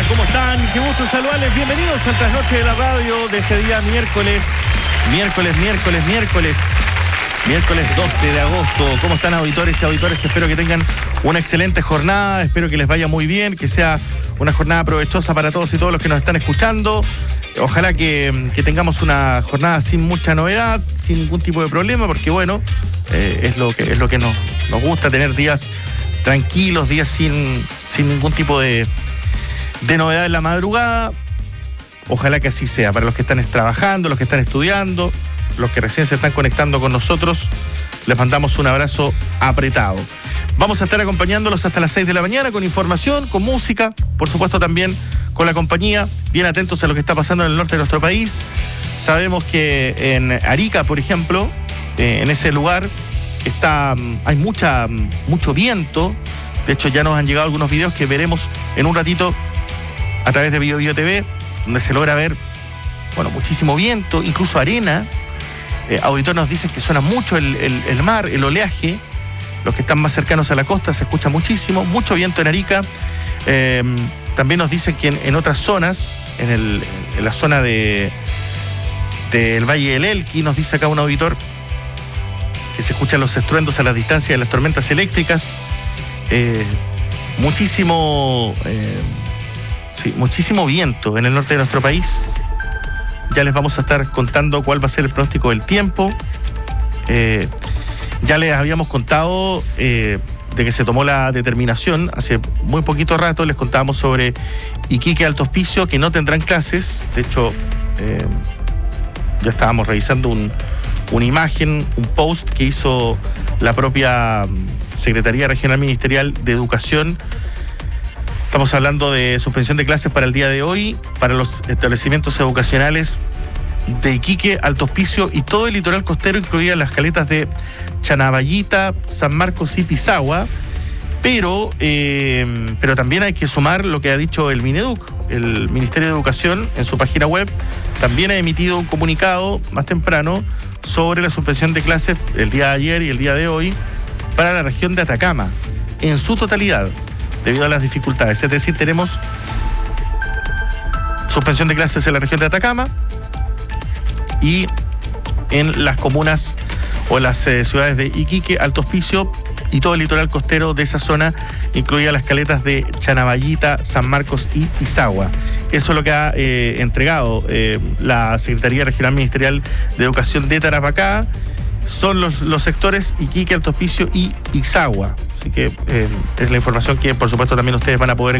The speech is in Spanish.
¿cómo están? Qué gusto saludarles. Bienvenidos al trasnoche de la radio de este día miércoles 12 de agosto. ¿Cómo están, auditores y auditores? Espero que tengan una excelente jornada, espero que les vaya muy bien, que sea una jornada provechosa para todos y todos los que nos están escuchando. Ojalá que tengamos una jornada sin mucha novedad, sin ningún tipo de problema, porque bueno, es lo que nos gusta, tener días tranquilos, días sin ningún tipo de novedad en la madrugada. Ojalá que así sea, para los que están trabajando, los que están estudiando, los que recién se están conectando con nosotros, les mandamos un abrazo apretado. Vamos a estar acompañándolos hasta las 6 de la mañana con información, con música, por supuesto también con la compañía, bien atentos a lo que está pasando en el norte de nuestro país. Sabemos que en Arica, por ejemplo, en ese lugar hay mucho viento. De hecho, ya nos han llegado algunos videos que veremos en un ratito a través de BioBio TV, donde se logra ver, muchísimo viento, incluso arena. Auditores nos dicen que suena mucho el mar, el oleaje. Los que están más cercanos a la costa se escucha mucho viento en Arica. También nos dicen que en otras zonas, en la zona del Valle del Elqui, nos dice acá un auditor que se escuchan los estruendos a la distancia de las tormentas eléctricas. Muchísimo viento en el norte de nuestro país. Ya les vamos a estar contando cuál va a ser el pronóstico del tiempo. Ya les habíamos contado de que se tomó la determinación hace muy poquito rato. Les contábamos sobre Iquique, Alto Hospicio, que no tendrán clases. De hecho, ya estábamos revisando una imagen, un post que hizo la propia Secretaría Regional Ministerial de Educación. Estamos hablando de suspensión de clases para el día de hoy, para los establecimientos educacionales de Iquique, Alto Hospicio y todo el litoral costero, incluidas las caletas de Chanaballita, San Marcos y Pisagua. Pero también hay que sumar lo que ha dicho el Mineduc. El Ministerio de Educación, en su página web, también ha emitido un comunicado más temprano sobre la suspensión de clases el día de ayer y el día de hoy para la región de Atacama, en su totalidad, debido a las dificultades. Es decir, tenemos suspensión de clases en la región de Atacama y en las comunas o las ciudades de Iquique, Alto Hospicio y todo el litoral costero de esa zona, incluidas las caletas de Chanaballita, San Marcos y Pisagua. Eso es lo que ha entregado la Secretaría Regional Ministerial de Educación de Tarapacá. Son los sectores Iquique, Alto Hospicio y Pisagua. Así que es la información que, por supuesto, también ustedes van a poder